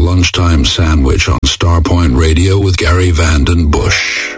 Lunchtime Sandwich on Starpoint Radio with Gary Vanden Bush.